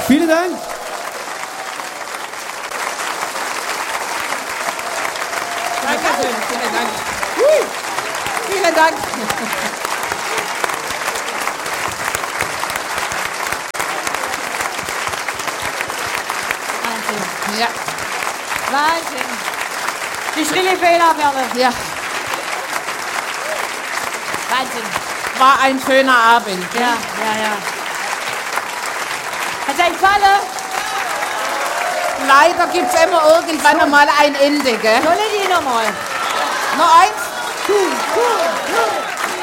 Vielen Dank. Dankeschön, vielen Dank. Vielen Dank. Wahnsinn. Ja. Wahnsinn. Die Schrilli-Fehlerwelle. Ja, Wahnsinn. war ein schöner Abend. Ja. Hat euch gefallen? Leider gibt es immer irgendwann einmal ein Ende, gell? Soll ich die nochmal? Noch eins? Cool.